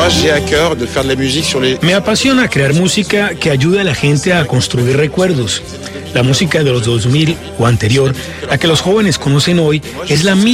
Me apasiona crear música que ayude a la gente a construir recuerdos. La música de los 2000 o anterior, la que los jóvenes conocen hoy, es la misma